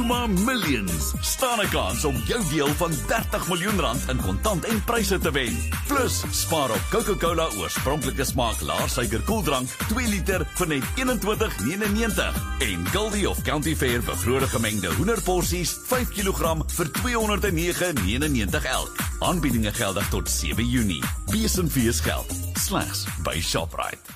Puma Millions. Staan 'n kans om jou deel van R30 miljoen in kontant en pryse te wen. Plus, spaar op Coca-Cola oorspronklike smaak laer suiker koeldrank 2 liter vir net R21.99 en Goldie of County Fair bevrore gemengde hoenderporsies 5 kg vir R209.99 elk. Aanbiedinge geldig tot 7 Junie. Wees en fees geld. Slegs by Shoprite.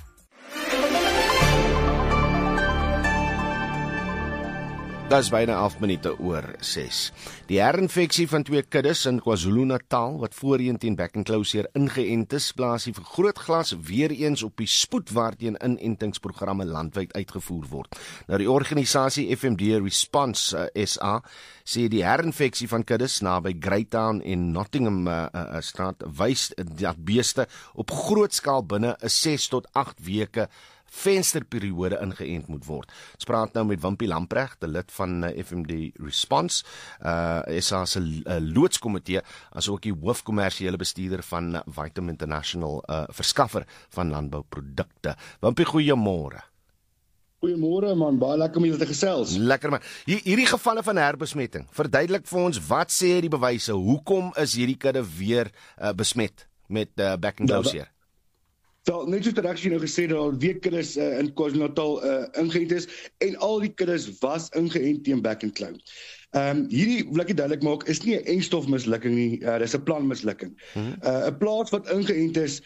Dat is byna 11 minute oor 6. Die herinfeksie van 2 kuddes in KwaZulu-Natal, wat voorheen teen Back-and-Closure ingeënt is, plaas die vergrootglas weer eens op die spoed waarteen inentingsprogramme landwyd uitgevoer word. Nou die organisasie FMD Response SA sê die herinfeksie van kuddes naby Greytown en Nottingham straat wys dat beeste op groot skaal binne 'n 6 tot 8 weke vensterperiode ingeënt moet word. Ons praat nou met Wimpie Lamprecht, 'n lid van FMD Response, SA se loodskomitee, asook die hoofkommersiële bestuurder van Vitamin International, verskaffer van landbouprodukte. Wimpie, goeiemôre. Goeiemôre man, baie lekker om julle te gesels. Lekker man. Hierdie gevalle van herbesmetting, verduidelik vir ons, wat sê die bewyse? Hoekom is hierdie kudde weer besmet met Back-and-Closure? Wel, net soos dat jy nou gesê dat al weer kuddes in KwaZulu-Natal ingeënt is en al die kuddes was ingeënt teen Back-and-Clou. Hierdie wil ek duidelik maak, is nie 'n enstofmislukking nie, dis 'n planmislukking. 'n Plaas wat ingeënt is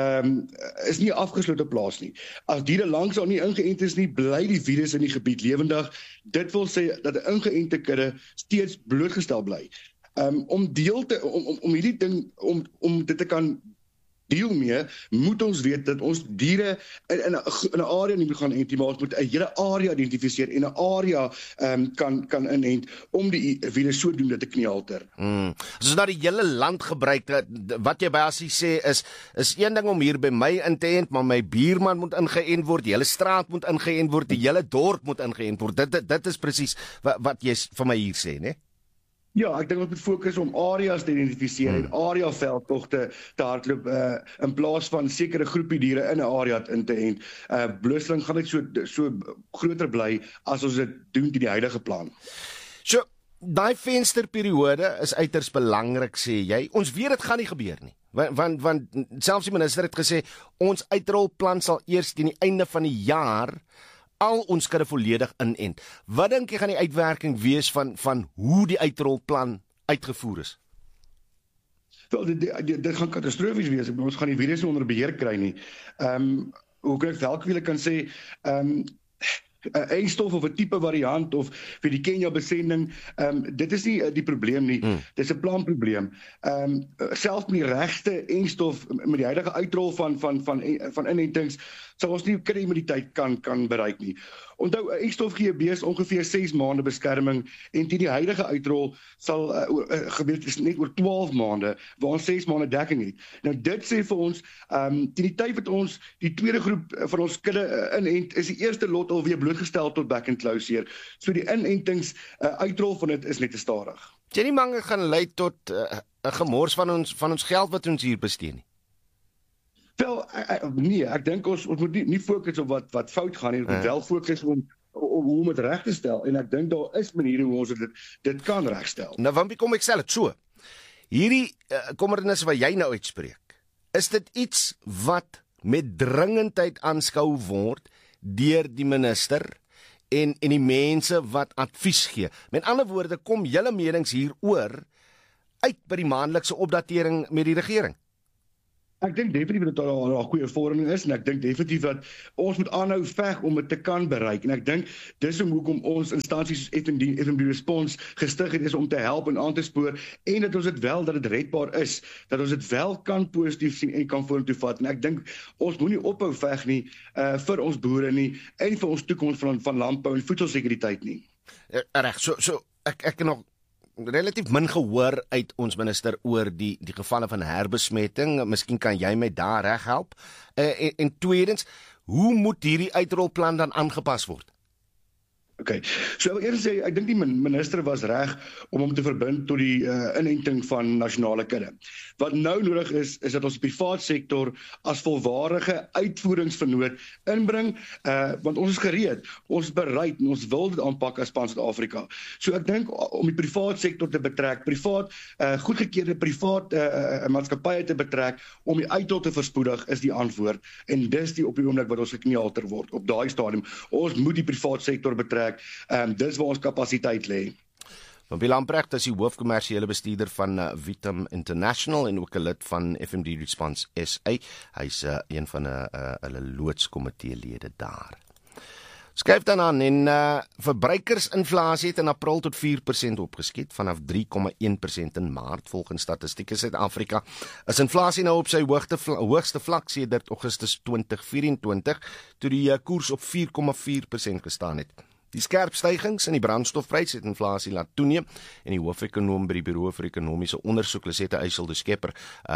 nie 'n afgeslote plaas nie. As diere langs daar nie ingeënt is nie, bly die virus in die gebied lewendig. Dit wil sê dat 'n ingeënte kudde steeds blootgestel bly. Om hierdie ding om dit te kan deel mee, moet ons weet dat ons diere in 'n area nie moet gaan ent, maar ons moet 'n hele area identifiseer en 'n area kan inent om die virus sodoende te kneelter. As nou die hele land gebruik, wat jy basies sê is een ding om hier by my in te ent, maar my buurman moet ingeënt word, die hele straat moet ingeënt word, die hele dorp moet ingeënt word. Dit is presies wat jy vir my hier sê, né? Ja, ek dink ons moet fokus om areas te identifiseer en areaveldtogte te hardloop in plaas van sekere groepie diere in 'n area in te ent. Blootstelling gaan net so groter bly as ons dit doen teen die huidige plan. So, daai vensterperiode is uiters belangrik, sê jy. Ons weet dit gaan nie gebeur nie. Want selfs die minister het gesê ons uitrolplan sal eers teen die einde van die jaar al ons kudde volledig inent. Wat dink jy gaan die uitwerking wees van hoe die uitrolplan uitgevoer is? Wel, dit gaan katastrofies wees. Ons gaan die virus nie onder beheer kry nie. Hoe kan ek welke kan sê, 'n enstof of 'n tipe variant of vir die Kenya besending, dit is nie die probleem nie. Dis 'n planprobleem. Selfs met die regte enstof met die huidige uitrol van inentings sal ons nie kudde-immuniteit kan bereik nie. Onthou, 'n enstof gee bees ongeveer 6 maande beskerming en teen die huidige uitrol sal gebeur is net oor 12 maande waar ons 6 maande dekking het. Nou dit sê vir ons teen die tyd wat ons die tweede groep van ons kudde inent, is die eerste lot alweer blootgestel tot Back-and-Closure. So die inentings uitrol van dit is net te stadig. Jy nie bang gaan lei tot 'n gemors van ons geld wat ons hier bestee nie? Wel, nee, ek dink ons moet nie fokus op wat fout gaan nie, ons moet wel fokus om hoe dit reg te stel en ek dink daar is maniere hoe ons dit kan regstel. Nou, Wimpie, kom ek stel dit so. Hierdie kommernis wat jy nou uitspreek, is dit iets wat met dringendheid aanskou word deur die minister en die mense wat advies gee? Met ander woorde, kom julle menings hieroor uit by die maandelikse opdatering met die regering? Ek dink definitief dat daar 'n goeie vorming is en ek dink definitief dat ons moet aanhou veg om dit te kan bereik en ek dink dis hoekom ons instansies soos FMD Response gestig het is om te help en aan te spoor en dat ons dit redbaar is, dat ons dit wel kan positief sien en kan vorentoe vat en ek dink ons moenie ophou veg nie vir ons boere nie en vir ons toekoms van landbou en voedselsekuriteit nie. Reg, so ek nog relatief min gehoor uit ons minister oor die gevalle van herbesmetting. Miskien kan jy my daar reg help. En tweedens, hoe moet hierdie uitrolplan dan aangepas word? Okay. So eers sê ek dink die minister was reg om hom te verbind tot die inenting van nasionale kudde. Wat nou nodig is dat ons die privaat sektor as volwaardige uitvoeringsvernoot inbring, want ons is gereed, ons is bereid en ons wil dit aanpak as Span Suid-Afrika. So ek dink om die privaat sektor te betrek, goedgekeurde privaat maatskappye te betrek om die uitrol te verspoedig is die antwoord en dis die op die oomblik wat ons gekneelter word op daai stadium. Ons moet die privaat sektor betrek. Dis waar ons kapasiteit lê. Van Lamprecht is die hoofkommersiële bestuurder van Vitam International en ook 'n lid van FMD Response SA. Hy's een van hulle loodskomiteelede daar. Skryf dan aan en verbruikersinflasie het in April tot 4% opgeskiet vanaf 3,1% in Maart volgens Statistiek Suid-Afrika. Is inflasie nou op sy hoogste vlak sedert Augustus 2024 toe die koers op 4,4% gestaan het. Die skerp stygings in die brandstofprys het inflasie laat toeneem en die hoofekonoom by die Bureau vir Ekonomiese Ondersoek, Lisette Eichel-de-Schepper,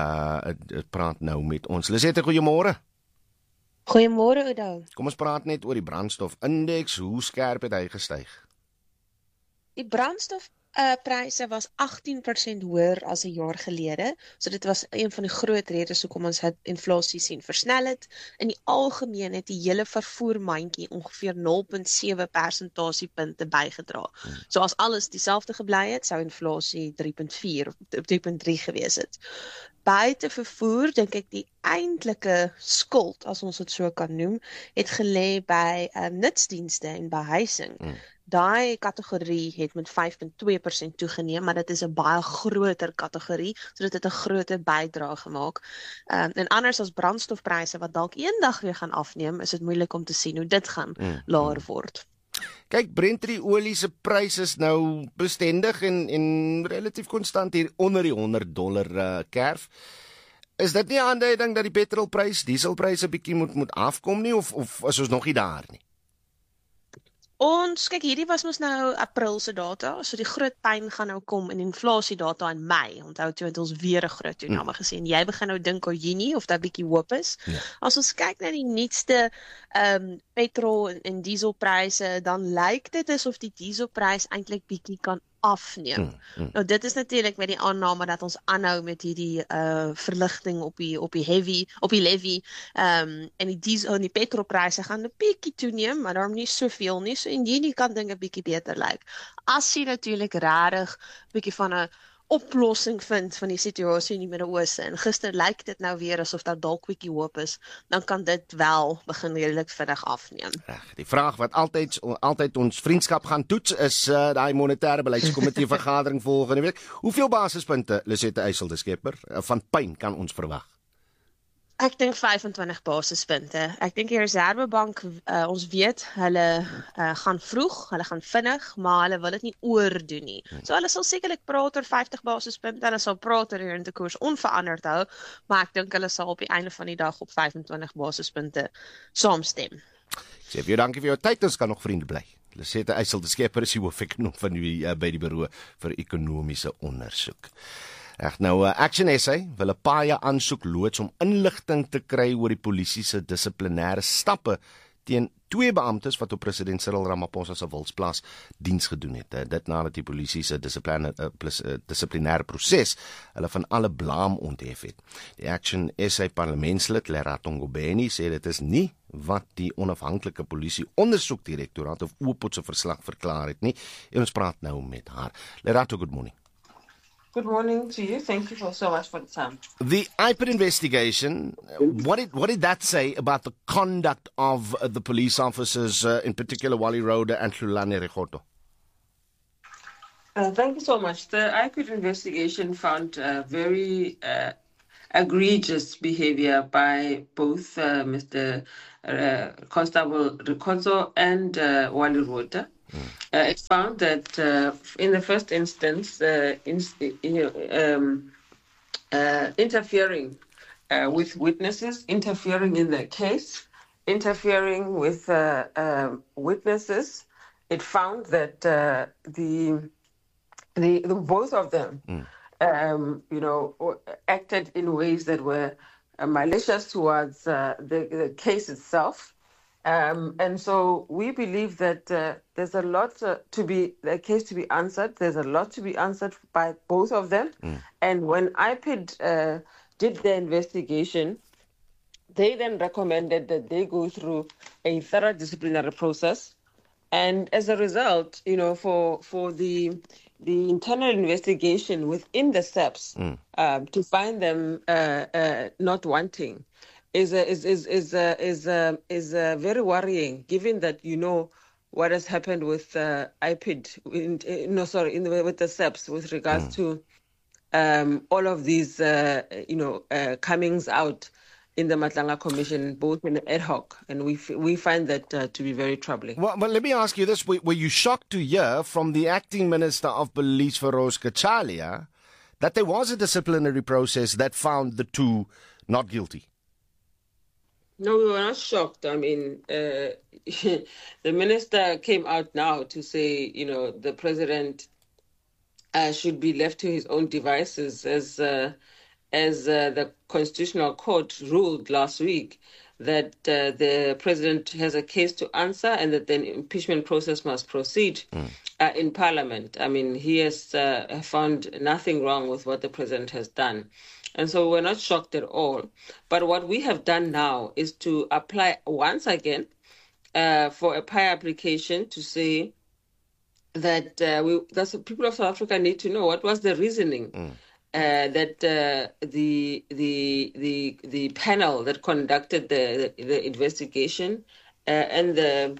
praat nou met ons. Lisette, goeiemôre. Goeiemôre, Oudo. Kom ons praat net oor die brandstofindeks. Hoe skerp het hy gestyg? Die brandstofpryse was 18% hoër as 'n jaar gelede. So dit was een van die groot redes hoekom ons inflasie sien versnel het. In die algemeen het die hele vervoermandjie ongeveer 0,7 persentasiepunte bygedra. So as alles dieselfde gebly het, sou inflasie 3,4 of 3,3 gewees het. Buite vervoer, dink ek die eintlike skuld, as ons dit so kan noem, het gelê by nutsdienste en behuising. Daai kategorie het met 5,2% toegeneem, maar dit is 'n baie groter kategorie, so dit het 'n groter bydrae gemaak. En anders as brandstofpryse wat dalk eendag weer gaan afneem, is dit moeilik om te sien hoe dit gaan laer word. Kyk, Brent-olie se prys is nou bestendig en relatief konstant hier onder die $100 kerf. Is dit nie 'n aanduiding dat die petrolprys, dieselpryse bietjie moet afkom nie of is ons nog nie daar nie? Kyk, hierdie was mos nou April se data, so die groot pyn gaan nou kom in inflasiedata in Mei. Onthou toe het ons weer 'n groot toename gesien. Jy begin nou dink oor Junie of daar bietjie hoop is. Ja. As ons kyk na die nuutste petrol en dieselpryse, dan lyk dit asof die dieselprys eintlik bietjie kan afneem. Nou dit is natuurlik met die aanname dat ons aanhou met hierdie verligting op die levy en die diesel en die petrolpryse gaan 'n bietjie toeneem, maar daarom nie soveel nie. So in hierdie kan dinge bietjie beter lyk. As jy natuurlik regtig bietjie van 'n oplossing vind van die situasie in die Midde-Ooste en gister lyk dit nou weer asof daar dalk bietjie hoop is, dan kan dit wel begin redelik vinnig afneem. Die vraag wat altyd ons vriendskap gaan toets is daai monetêre beleidskomitee vergadering volgende week. Hoeveel basispunte, Lisette Eichel-de-Schepper, van pyn kan ons verwag? Ek dink 25 basispunte. Ek dink die Reservebank, ons weet, hulle gaan vroeg, hulle gaan vinnig, maar hulle wil dit nie oordoen nie. So hulle sal sekerlik praat oor 50 basispunte, hulle sal praat oor die rentekoers onveranderd hou, maar ek dink hulle sal op die einde van die dag op 25 basispunte saamstem. Ek sê vir jou dankie vir jou tyd, ons kan nog vriende bly. Lisette Eichel-de-Schepper is die hoofekonoom van by die Bureau vir Ekonomiese Ondersoek. Action SA wil 'n paai aansoek loods om inligting te kry oor die polisie se dissiplinêre stappe teen 2 beamptes wat op president Cyril Ramaphosa se wilsplaas diens gedoen het. Dit nadat die polisie se dissiplinêre proses hulle van alle blaam onthef het. Die Action SA parlementslid Lerato Ngobeni sê dit is nie wat die onafhanklike polisie ondersoekdirektoraat of Oopot se verslag verklaar het nie. En ons praat nou met haar. Lerato, good morning. Good morning to you. Thank you so much for the time. The IPID investigation, what did that say about the conduct of the police officers, in particular Wally Roda and Hlulane Rekhoto? Thank you so much. The IPID investigation found very egregious behavior by both Mr. Constable Rekhoto and Wally Roda. It found that in the first instance, interfering with witnesses, interfering in the case, interfering with witnesses, it found that the both of them, acted in ways that were malicious towards the case itself. And so we believe that there's a lot a case to be answered. There's a lot to be answered by both of them. And when IPID did their investigation, they then recommended that they go through a thorough disciplinary process. And as a result, for the internal investigation within the SAPS to find them not wanting is very worrying, given that what has happened with IPID, with the SAPS with regards to all of these comings out in the Matlanga Commission, both in ad hoc, and we find that to be very troubling. Well, let me ask you this. Were you shocked to hear from the Acting Minister of Police, Feroz Kachalia, that there was a disciplinary process that found the two not guilty? No, we were not shocked. I mean, the minister came out now to say, the president should be left to his own devices, as the Constitutional Court ruled last week that the president has a case to answer and that the impeachment process must proceed in Parliament. I mean, he has found nothing wrong with what the president has done. And so we're not shocked at all. But what we have done now is to apply once again for a PI application to say that the people of South Africa need to know what was the reasoning that the panel that conducted the investigation and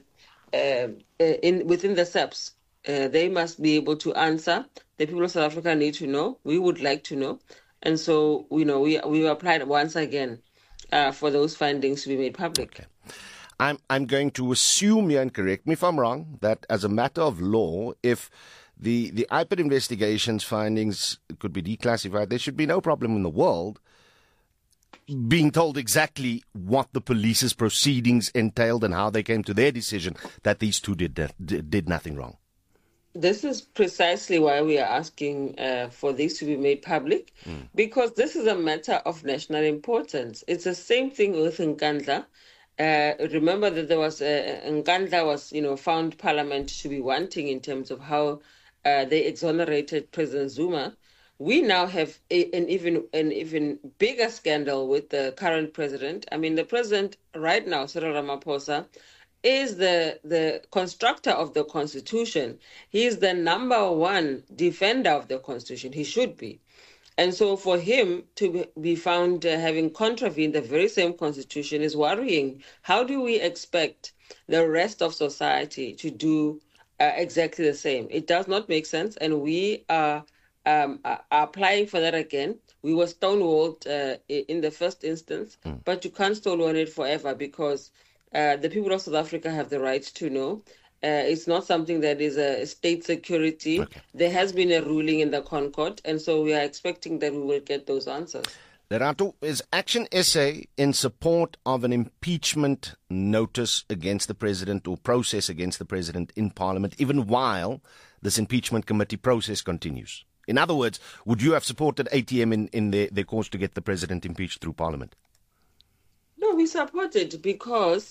within the SAPS, they must be able to answer. The people of South Africa need to know. We would like to know, and so we applied once again for those findings to be made public. Okay. I'm going to assume here, and correct me if I'm wrong, that as a matter of law, if the IPID investigation's findings could be declassified, there should be no problem in the world being told exactly what the police's proceedings entailed and how they came to their decision that these two did nothing wrong. This is precisely why we are asking for this to be made public, because this is a matter of national importance. It's the same thing with Nkandla. Remember that there was Nkandla was found Parliament to be wanting in terms of how they exonerated President Zuma. We now have an even bigger scandal with the current president. I mean, the president right now, Cyril Ramaphosa, is the constructor of the Constitution. He is the number one defender of the Constitution. He should be. And so for him to be found having contravened the very same Constitution is worrying. How do we expect the rest of society to do exactly the same? It does not make sense, and we are applying for that again. We were stonewalled in the first instance, but you can't stonewall it forever, because the people of South Africa have the right to know. It's not something that is a state security. Okay. There has been a ruling in the Concord, and so we are expecting that we will get those answers. Lerato, is Action SA in support of an impeachment notice against the president or process against the president in Parliament, even while this impeachment committee process continues? In other words, would you have supported ATM in their cause to get the president impeached through Parliament? No, we support it because,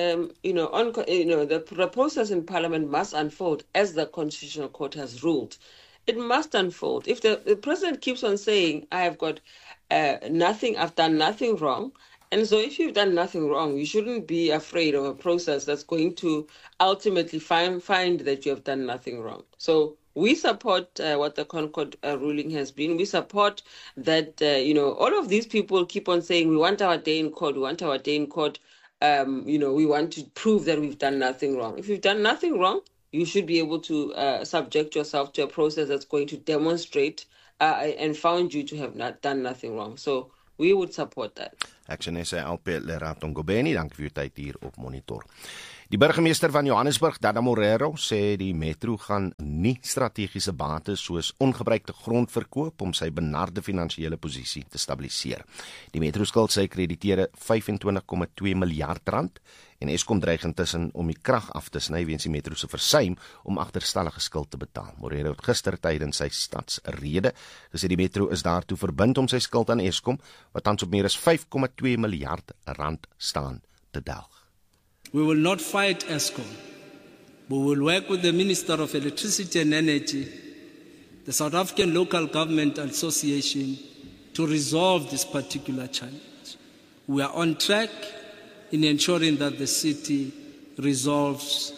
the process in Parliament must unfold as the Constitutional Court has ruled. It must unfold. If the president keeps on saying, I've done nothing wrong, and so if you've done nothing wrong, you shouldn't be afraid of a process that's going to ultimately find that you have done nothing wrong. So we support what the Concord ruling has been. We support that, all of these people keep on saying, we want our day in court, we want our day in court. We want to prove that we've done nothing wrong. If you've done nothing wrong, you should be able to subject yourself to a process that's going to demonstrate and found you to have not done nothing wrong. So we would support that. Action SA LP Lerato Ngobeni, dankie vir u tyd hier op Monitor. Die burgemeester van Johannesburg, Dada Morero, sê die metro gaan nie strategiese bates soos ongebruikte grond verkoop om sy benarde finansiële posisie te stabiliseer. Die metro skuld sy krediteure R25,2 miljard en Eskom dreig intussen om die krag af te sny weens die metro se versuim om agterstallige skuld te betaal. Morero het gister tydens sy stadsrede gesê die metro is daartoe verbind om sy skuld aan Eskom, wat tans op meer as R5,2 miljard staan, te delg. We will not fight Eskom. We will work with the Minister of Electricity and Energy, the South African Local Government Association, to resolve this particular challenge. We are on track in ensuring that the city resolves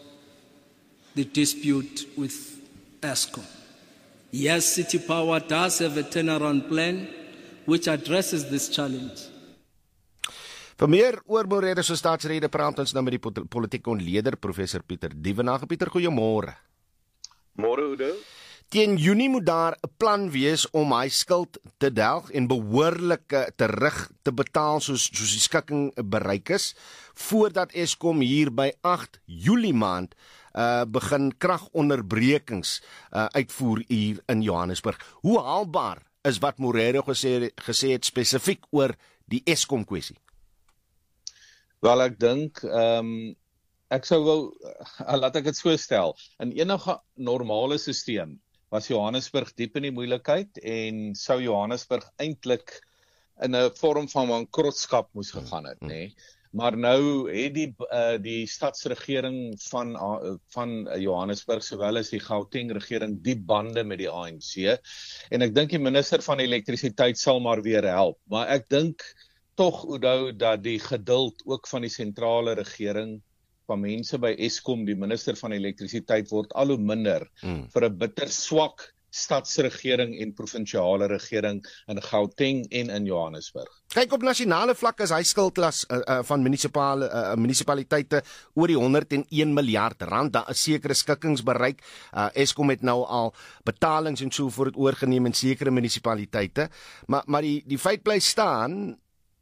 the dispute with Eskom. Yes, City Power does have a turnaround plan which addresses this challenge. Vir meer oor Morero se staatsrede praat ons nou met die politieke ontleder professor Pieter Dievenage. Pieter, goeiemôre. Môre, Oudo. Teen Junie moet daar 'n plan wees om hy skuld te delg en behoorlik terug te betaal soos die skikking bereik is, voordat Eskom hier by 8 Julie maand begin kragonderbrekings uitvoer hier in Johannesburg. Hoe haalbaar is wat Morero gesê het spesifiek oor die Eskom kwessie? Wel, ek dink, ek sou wou, laat ek dit so stel, in enige normale stelsel was Johannesburg diep in die moeilikheid en sou Johannesburg eintlik in 'n vorm van bankrotskap moes gegaan het, nê? Maar nou het die stadsregering van Johannesburg sowel as die Gauteng regering diep bande met die ANC en ek dink die minister van elektrisiteit sal maar weer help, maar ek dink tog Oudo dat die geduld ook van die sentrale regering van mense by Eskom, die minister van elektrisiteit word al hoe minder vir 'n bitter swak stadsregering en provinsiale regering in Gauteng en in Johannesburg. Kyk, op nasionale vlak is hy skuldlas van munisipaliteite oor die 101 miljard rand. Daar is sekere skikkings bereik. Eskom het nou al betalings en so voort oorgeneem in sekere munisipaliteite, maar die feit bly staan,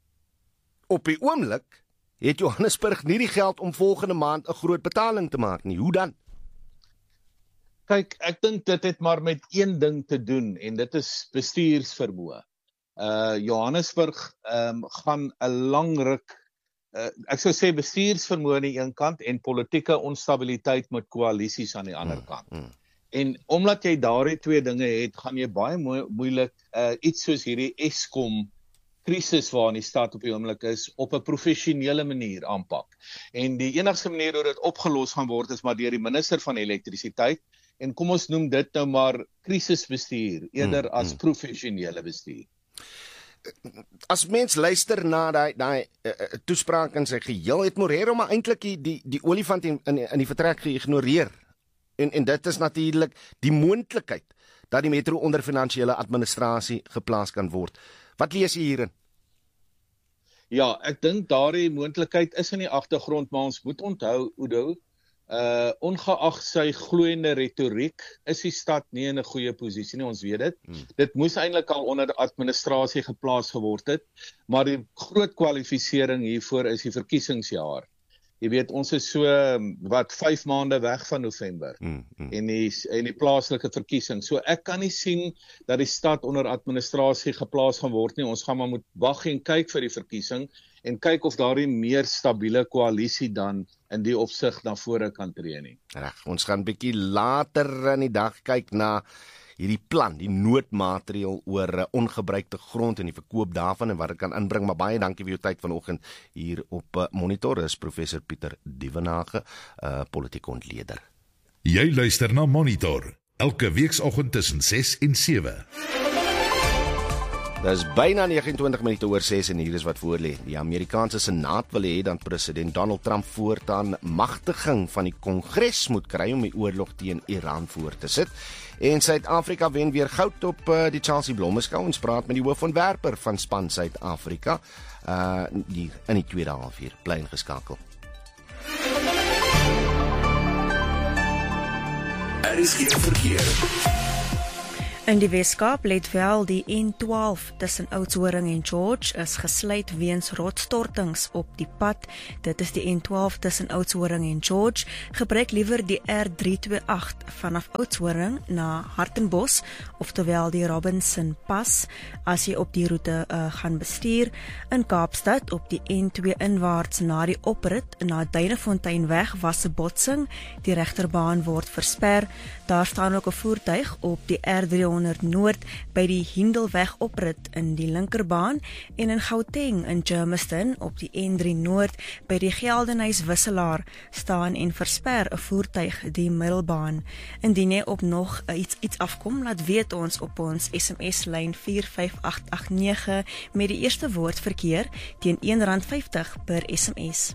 op die oomblik het Johannesburg nie die geld om volgende maand 'n groot betaling te maak nie. Hoe dan? Kyk, ek dink dit het maar met een ding te doen en dit is bestuursvermoë. Johannesburg gaan 'n lang ruk, ek sou sê bestuursvermoë aan die een kant en politieke onstabiliteit met koalisies aan die ander kant. En omdat jy daardie twee dinge het, gaan jy baie moeilik iets soos hierdie Eskom krisis waarin die stad op die oomblik is, op 'n professionele manier aanpak. En die enigste manier hoe dit opgelos gaan word is maar deur die minister van elektrisiteit en kom ons noem dit nou maar krisisbestuur eerder as professionele bestuur. As mens luister na daai toespraak in sy geheel, het Morero maar eintlik die olifant in die vertrek geïgnoreer. En dit is natuurlik die moontlikheid dat die metro onder finansiële administrasie geplaas kan word. Wat lees jy hierin? Ja, ek dink daardie moontlikheid is in die agtergrond, maar ons moet onthou, Oudo, ongeag sy gloeiende retoriek, is die stad nie in 'n goeie posisie nie, ons weet dit. Dit moes eintlik al onder administrasie geplaas geword het, maar die groot kwalifisering hiervoor is die verkiesingsjaar. Jy weet, ons is so, 5 maande weg van November en die plaaslike verkiesing. So ek kan nie sien dat die stad onder administrasie geplaas gaan word nie. Ons gaan maar moet wag en kyk vir die verkiesing en kyk of daardie meer stabiele koalisie dan in die opsig na vore kan tree nie. Reg, ons gaan 'n bietjie later in die dag kyk na hierdie plan, die noodmaatreël oor ongebruikte grond en die verkoop daarvan en wat dit kan inbring, maar baie dankie vir jou tyd vanoggend hier op Monitor. Is professor Pieter Dievenage, politieke ontleder. Jy luister na Monitor, elke weekoggend tussen 6 en 7. Dit is byna 29 minute oor 6 en hier is wat voorlê. Die Amerikaanse Senaat wil hê dat president Donald Trump voortaan magtiging van die Kongres moet kry om die oorlog teen Iran voort te sit. En Suid-Afrika wen weer goud op die Chelsea Blommeskou. Ons praat met die hoofontwerper van span Suid-Afrika in die tweede halfuur. Bly ingeskakel. Is geen verkeer. In die Weskaap let wel die N12 tussen Oudtshoorn en George is gesluit weens rotsstortings op die pad. Dit is die N12 tussen Oudtshoorn en George. Gebruik liewer die R328 vanaf Oudtshoorn na Hartenbos, oftewel die Robinson Pas, as jy op die roete gaan bestuur. In Kaapstad op die N2 inwaarts na die oprit na Duinefonteinweg was 'n botsing. Die regterbaan word versper. Daar staan ook 'n voertuig op die R300 300 Noord by die Hindelweg oprit in die linkerbaan en in Gauteng in Germiston op die N3 Noord by die Geldenhuys wisselaar staan en versper 'n voertuig die middelbaan. Indien jy op nog iets afkom, laat weet ons op ons SMS-lyn 45889 met die eerste woord verkeer teen R1.50 per SMS.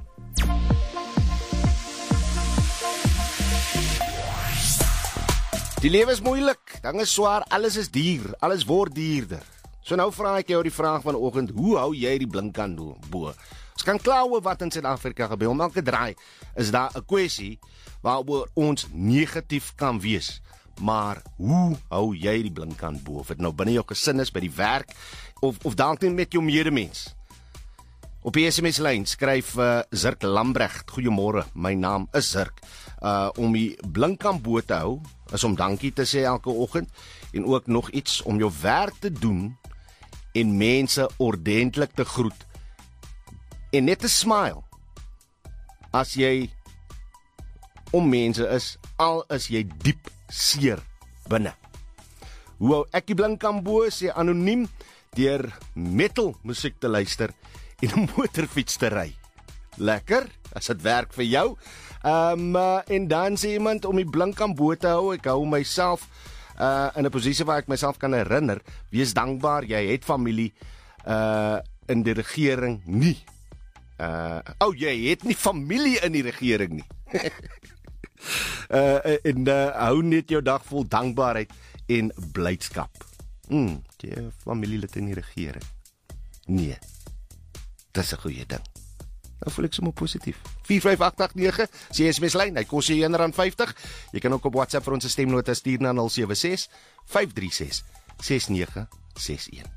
Die lewe is moeilik, dinge is swaar, alles is duur, alles word duurder. So nou vra ek jou die vraag vanoggend, hoe hou jy die blink aan bo? Ons kan kla oor wat in Suid-Afrika gebeur, om elke draai is daar 'n kwessie waaroor ons negatief kan wees. Maar hoe hou jy die blink aan bo? Of dit nou binne jou gesin is, by die werk, of dalk net met jou medemens. Op die SMS-lyn skryf Zirk Lambrecht, goeiemôre, my naam is Zirk. Om die blink aan bo te hou, is om dankie te sê elke oggend, en ook nog iets om jou werk te doen, en mense ordentlik te groet, en net te smile, as jy om mense is, al is jy diep seer binne. Hoe hou ek die blink aan bo, sê anoniem, deur metal musiek te luister, en 'n motorfiets te ry. Lekker, as dit werk vir jou. En dan sê iemand om die blink aan bo te hou, ek hou myself in 'n posisie waar ek myself kan herinner, wees dankbaar, jy het familie in die regering nie. Jy het nie familie in die regering nie. Hou net jou dag vol dankbaarheid en blydskap. Jy familielid in die regering. Nee. Dis 'n goeie ding. Nou voel ek sommer positief. 45889, SMS-lyn, hy kos jy R1.50. Jy kan ook op WhatsApp vir ons 'n stemnota stuur na 076 536 6961.